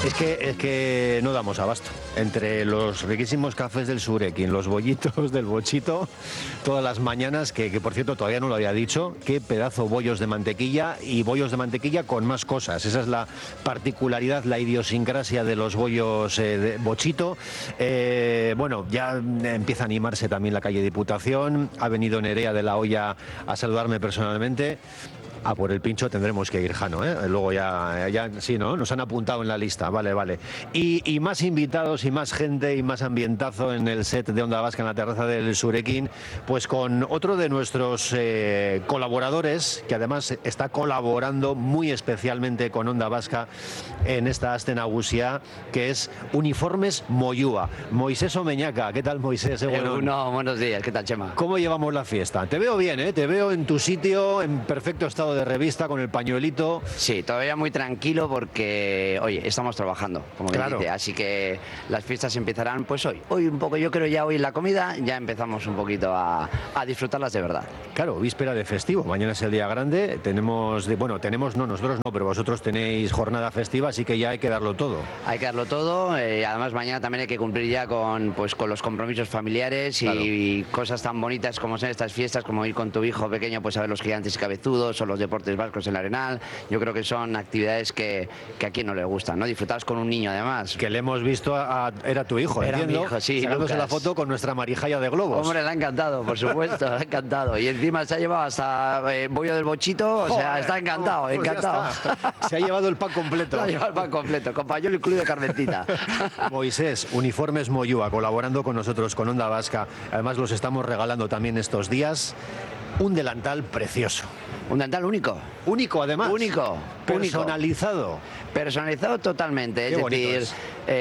Es que no damos abasto. Entre los riquísimos cafés del Surekin, los bollitos del Bochito, todas las mañanas, que por cierto todavía no lo había dicho, qué pedazo bollos de mantequilla, y bollos de mantequilla con más cosas. Esa es la particularidad, la idiosincrasia de los bollos de Bochito. Bueno, ya empieza a animarse también la calle Diputación. Ha venido Nerea de la Hoya a saludarme personalmente. A por el pincho tendremos que ir, Jano, ¿eh? Luego ya sí, ¿no? Nos han apuntado en la lista, vale. Y más invitados y más gente y más ambientazo en el set de Onda Vasca en la terraza del Surekin, pues con otro de nuestros colaboradores, que además está colaborando muy especialmente con Onda Vasca en esta Aste Nagusia, que es Uniformes Moyúa. Moisés Omeñaca, ¿qué tal, Moisés? No, buenos días, ¿qué tal, Chema? ¿Cómo llevamos la fiesta? Te veo bien, ¿eh? Te veo en tu sitio, en perfecto estado de revista, con el pañuelito. Sí, todavía muy tranquilo porque, oye, estamos trabajando, como bien dice, así que las fiestas empezarán pues hoy. Hoy un poco, yo creo ya hoy en la comida ya empezamos un poquito a disfrutarlas de verdad. Claro, víspera de festivo, mañana es el día grande, nosotros no, pero vosotros tenéis jornada festiva, así que ya hay que darlo todo. Hay que darlo todo, además mañana también hay que cumplir ya con los compromisos familiares y cosas tan bonitas como son estas fiestas, como ir con tu hijo pequeño pues a ver los gigantes y cabezudos o los deportes vascos en el Arenal. Yo creo que son actividades que a quien no le gustan, ¿no? Disfrutados con un niño además. Que le hemos visto, era tu hijo, era entiendo, mi hijo, sí, sacándose Lucas. La foto con nuestra Marijaya de globos. Hombre, le ha encantado, por supuesto, le ha encantado. Y encima se ha llevado hasta bollo del Bochito, o sea, está encantado, pues encantado. Se ha llevado el pack completo. Se ha llevado el pack completo, con pañuelo incluido de carnetita. Moisés, Uniformes Moyúa, colaborando con nosotros, con Onda Vasca. Además, los estamos regalando también estos días. Un delantal precioso. Un delantal único. Único, además. Único. Personalizado. Personalizado totalmente. Qué es bonito decir,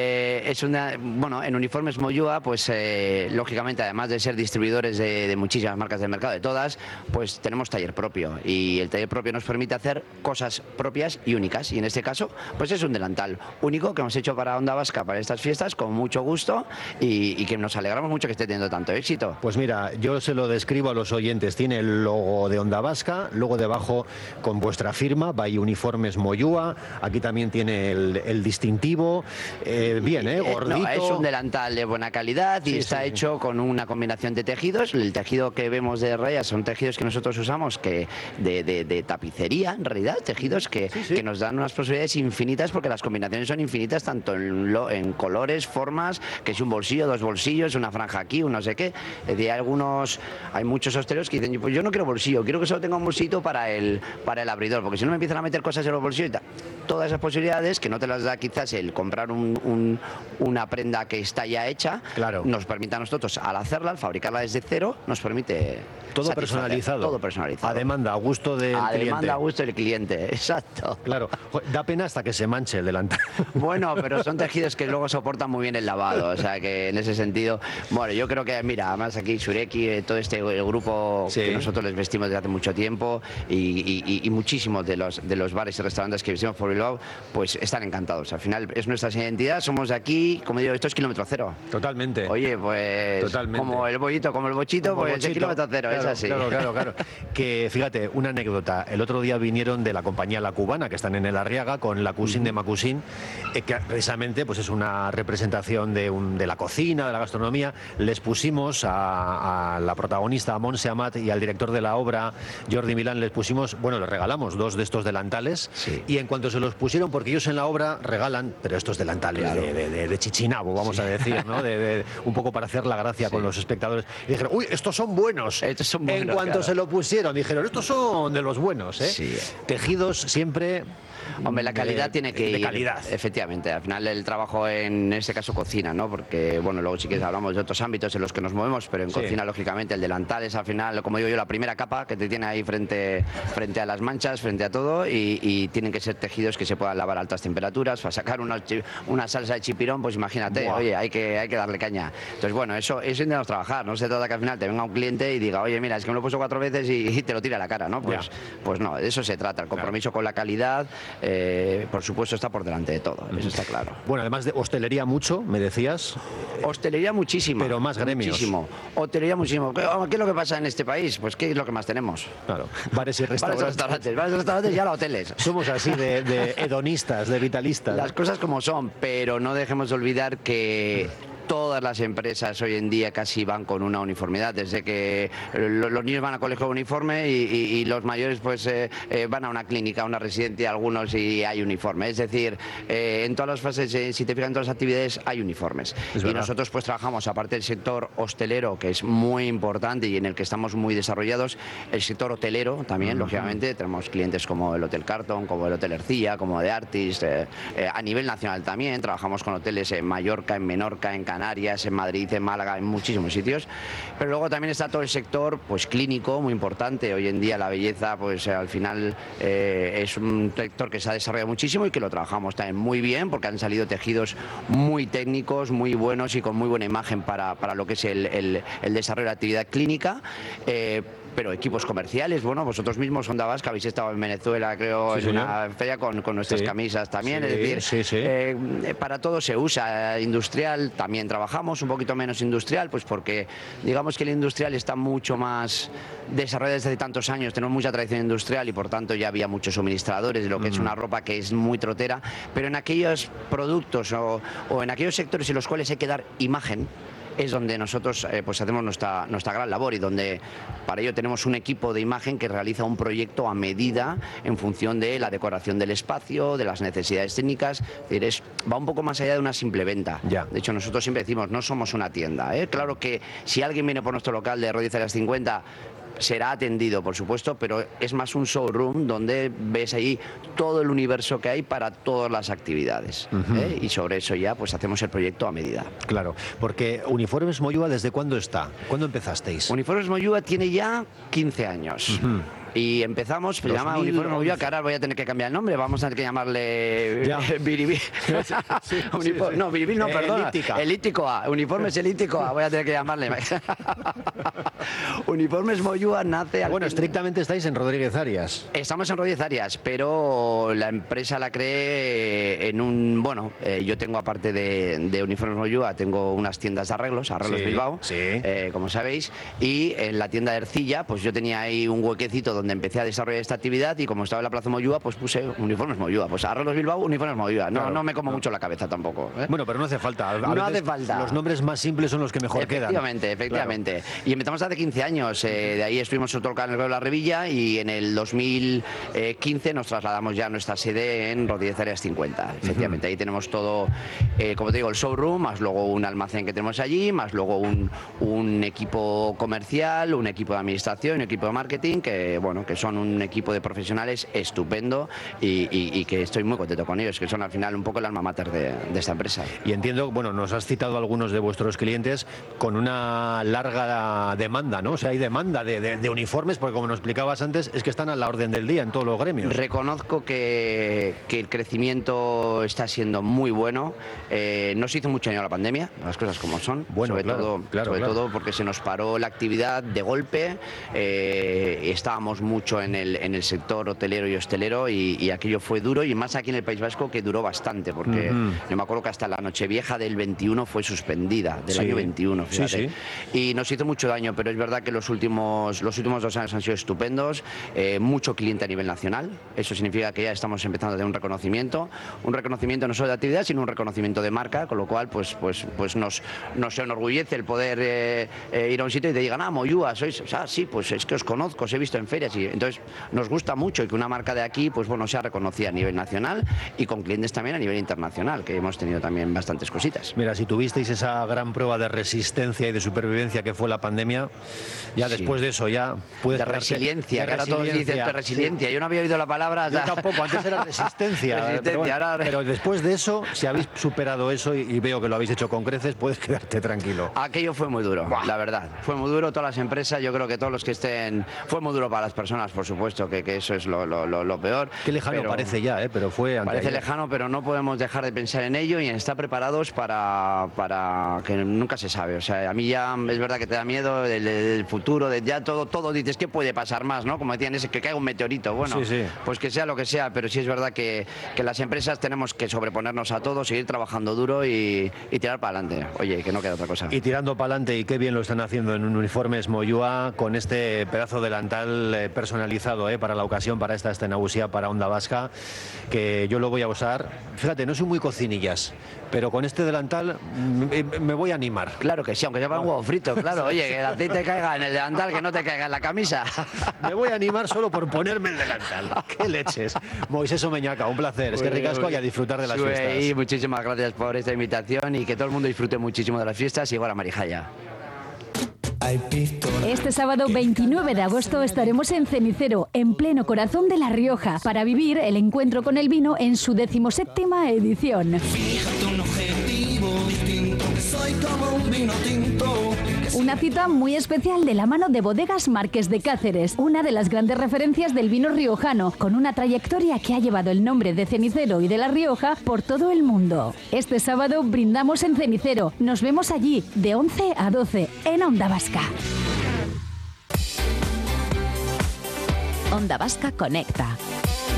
en Uniformes Moyúa, pues lógicamente, además de ser distribuidores de muchísimas marcas del mercado, de todas, pues tenemos taller propio. Y el taller propio nos permite hacer cosas propias y únicas. Y en este caso, pues es un delantal único que hemos hecho para Onda Vasca, para estas fiestas, con mucho gusto y que nos alegramos mucho que esté teniendo tanto éxito. Pues mira, yo se lo describo a los oyentes. Tiene el logo de Onda Vasca, luego debajo con vuestra firma, by Uniformes Moyúa. Aquí también tiene el distintivo. Gordito. No, es un delantal de buena calidad y está hecho con una combinación de tejidos. El tejido que vemos de rayas son tejidos que nosotros usamos de tapicería, en realidad, tejidos que nos dan unas posibilidades infinitas porque las combinaciones son infinitas, tanto en colores, formas, que es un bolsillo, dos bolsillos, una franja aquí, un no sé qué. Hay muchos hosteleros que dicen, pues yo no quiero bolsillo, quiero que solo tenga un bolsito para el abridor, porque si no me empiezan a meter cosas en los bolsillos y tal. Todas esas posibilidades que no te las da quizás el comprar una prenda que está ya hecha, claro, nos permite a nosotros, al hacerla, al fabricarla desde cero, nos permite todo personalizado. Todo personalizado. A demanda, a gusto del cliente. A demanda, a gusto del cliente, exacto. Claro, da pena hasta que se manche el delantal. Bueno, pero son tejidos que luego soportan muy bien el lavado, o sea que en ese sentido, bueno, yo creo que, mira, además aquí Sureki, todo el grupo que nosotros les vestimos desde hace mucho tiempo y muchísimos de los bares y restaurantes que vestimos por Bilbao, pues están encantados. Al final es nuestra identidad, somos de aquí, como digo, esto es kilómetro cero. Totalmente. Oye, pues totalmente. como el bollito, como el bochito, como pues es kilómetro cero, claro, es así. Claro. Que fíjate, una anécdota. El otro día vinieron de la compañía La Cubana, que están en el Arriaga, con la Cuisine de Macusín, que precisamente pues es una representación de la cocina, de la gastronomía. Les pusimos a la protagonista, a Montse Amat, y al director de la obra, Jordi Milán, les regalamos 2 de estos delantales, y en cuanto se los pusieron, porque ellos en la obra regalan, pero estos delantales de chichinabo, vamos a decir, ¿no? Un poco para hacer la gracia con los espectadores. Y dijeron, uy, estos son buenos. En cuanto se lo pusieron, dijeron, estos son de los buenos, ¿eh? Sí. Tejidos siempre... Hombre, la calidad tiene que ir. De calidad. Efectivamente, al final el trabajo en este caso cocina, ¿no? Porque, bueno, luego sí que hablamos de otros ámbitos en los que nos movemos, pero en cocina, lógicamente, el delantal es al final, como digo yo, la primera capa que te tiene ahí frente a las manchas, frente a todo, y tienen que ser tejidos que se puedan lavar a altas temperaturas. Para sacar una salsa de chipirón, pues imagínate, oye, hay que darle caña. Entonces, bueno, eso intentamos trabajar. No se trata que al final te venga un cliente y diga, oye, mira, es que me lo he puesto 4 veces y te lo tira a la cara, ¿no? Pues no, de eso se trata, el compromiso con la calidad. Por supuesto está por delante de todo, eso está claro. Bueno, además de hostelería mucho, me decías. Hostelería muchísima. Pero más gremios. Muchísimo. Hostelería muchísimo. ¿Qué es lo que pasa en este país? Pues ¿qué es lo que más tenemos? Claro, bares y restaurantes. Bares y restaurantes ya los hoteles. Somos así de hedonistas, de vitalistas. Las cosas como son, pero no dejemos de olvidar que todas las empresas hoy en día casi van con una uniformidad, desde que los niños van a colegio uniforme y los mayores pues van a una clínica, a una residencia, algunos y hay uniforme. Es decir, en todas las fases, si te fijas en todas las actividades, hay uniformes. Y nosotros pues trabajamos, aparte del sector hostelero, que es muy importante y en el que estamos muy desarrollados, el sector hotelero también, lógicamente, tenemos clientes como el Hotel Carlton, como el Hotel Ercilla, como The Artist, a nivel nacional también, trabajamos con hoteles en Mallorca, en Menorca, en Canarias, en Madrid, en Málaga, en muchísimos sitios, pero luego también está todo el sector pues clínico, muy importante. Hoy en día la belleza pues al final es un sector que se ha desarrollado muchísimo y que lo trabajamos también muy bien, porque han salido tejidos muy técnicos, muy buenos y con muy buena imagen para lo que es el desarrollo de la actividad clínica. Pero equipos comerciales, bueno, vosotros mismos, Onda Vasca, habéis estado en Venezuela, creo, en una feria con nuestras camisas también, es decir, para todo se usa. Industrial también trabajamos, un poquito menos industrial, pues porque digamos que el industrial está mucho más desarrollado desde hace tantos años, tenemos mucha tradición industrial y por tanto ya había muchos suministradores de lo que es una ropa que es muy trotera, pero en aquellos productos o en aquellos sectores en los cuales hay que dar imagen, es donde nosotros pues hacemos nuestra gran labor y donde para ello tenemos un equipo de imagen que realiza un proyecto a medida en función de la decoración del espacio, de las necesidades técnicas. Es decir, va un poco más allá de una simple venta. De hecho, nosotros siempre decimos, no somos una tienda. Claro que si alguien viene por nuestro local de Rodríguez 50, será atendido, por supuesto, pero es más un showroom donde ves ahí todo el universo que hay para todas las actividades. Y sobre eso ya pues hacemos el proyecto a medida. Claro, porque Uniformes Moyúa, ¿desde cuándo está? ¿Cuándo empezasteis? Uniformes Moyúa tiene ya 15 años. Y empezamos, se llama Uniformes Moyúa, que ahora voy a tener que cambiar el nombre, vamos a tener que llamarle Biribil. No, Biribil no, perdona. Elíptico A, Uniformes Elíptico A, voy a tener que llamarle. Uniformes Moyúa nace... Bueno, estrictamente estáis en Rodríguez Arias. Estamos en Rodríguez Arias, pero la empresa la creé en un... Bueno, yo tengo, aparte de Uniformes Moyúa, tengo unas tiendas de arreglos Bilbao, como sabéis, y en la tienda de Ercilla, pues yo tenía ahí un huequecito donde empecé a desarrollar esta actividad y como estaba en la Plaza Moyúa, pues puse Uniformes Moyúa. Pues Arreglos Bilbao, Uniformes Moyúa. No me como mucho la cabeza tampoco. Bueno, pero no hace falta. No hace falta. Los nombres más simples son los que mejor quedan. Efectivamente. Y empezamos hace 15 años. De ahí estuvimos otro local en el Barrio de la Revilla y en el 2015 nos trasladamos ya a nuestra sede en Rodríguez Arias 50. Efectivamente, ahí tenemos todo, como te digo, el showroom, más luego un almacén que tenemos allí, más luego un equipo comercial, un equipo de administración, un equipo de marketing, que bueno, que son un equipo de profesionales estupendo y que estoy muy contento con ellos, que son al final un poco el alma mater de esta empresa. Y entiendo, bueno, nos has citado algunos de vuestros clientes con una larga demanda, ¿no? O sea, hay demanda de uniformes, porque como nos explicabas antes, es que están a la orden del día en todos los gremios. Reconozco que el crecimiento está siendo muy bueno. No se hizo mucho daño a la pandemia, las cosas como son, bueno, sobre todo porque se nos paró la actividad de golpe, estábamos mucho en el sector hotelero y hostelero y aquello fue duro, y más aquí en el País Vasco, que duró bastante, porque yo me acuerdo que hasta la Nochevieja del 21 fue suspendida, del año 21, fíjate. Y nos hizo mucho daño, pero es verdad que los últimos 2 años han sido estupendos, mucho cliente a nivel nacional. Eso significa que ya estamos empezando a tener un reconocimiento no solo de actividad, sino un reconocimiento de marca, con lo cual pues nos enorgullece el poder ir a un sitio y te digan, Moyúa, sois, o sea, sí, pues es que os conozco, os he visto en ferias, y entonces nos gusta mucho que una marca de aquí pues bueno sea reconocida a nivel nacional y con clientes también a nivel internacional, que hemos tenido también bastantes cositas. Mira, si tuvisteis esa gran prueba de resistencia y de supervivencia que fue la pandemia, ya después de eso ya puedes... De resiliencia, que ahora todos dicen de resiliencia. Yo no había oído la palabra... Yo tampoco, antes era resistencia. Pero después de eso, si habéis superado eso y veo que lo habéis hecho con creces, puedes quedarte tranquilo. Aquello fue muy duro, la verdad. Fue muy duro, todas las empresas, yo creo que todos los que estén... Fue muy duro para las personas, por supuesto, que eso es lo peor. Qué lejano parece ya, pero fue... Parece lejano, pero no podemos dejar de pensar en ello y en estar preparados para que nunca se sabe. O sea, a mí ya es verdad que te da miedo del futuro, de ya todo dices, ¿qué puede pasar más? ¿No? Como decían, que caiga un meteorito. Bueno, pues que sea lo que sea, pero sí es verdad que las empresas tenemos que sobreponernos a todo, seguir trabajando duro y tirar para adelante. Oye, que no queda otra cosa. Y tirando para adelante, y qué bien lo están haciendo en Uniformes Moyúa con este pedazo delantal personalizado para la ocasión, para esta escenausia, para Onda Vasca, que yo lo voy a usar. Fíjate, no soy muy cocinillas, pero con este delantal me voy a animar. Claro que sí, aunque sea para un huevo frito, claro. Oye, que el aceite caiga en el delantal, que no te caiga en la camisa. Me voy a animar solo por ponerme el delantal. ¡Qué leches! Moisés Omeñaca, un placer. Es que ricasco y a disfrutar de las fiestas. Y muchísimas gracias por esta invitación y que todo el mundo disfrute muchísimo de las fiestas y igual a Marijaya. Este sábado 29 de agosto estaremos en Cenicero, en pleno corazón de La Rioja, para vivir el encuentro con el vino en su 17ª edición. Fíjate un objetivo distinto, que soy como un vino tinto. Una cita muy especial de la mano de Bodegas Marqués de Cáceres, una de las grandes referencias del vino riojano, con una trayectoria que ha llevado el nombre de Cenicero y de La Rioja por todo el mundo. Este sábado brindamos en Cenicero. Nos vemos allí de 11 a 12 en Onda Vasca. Onda Vasca Conecta.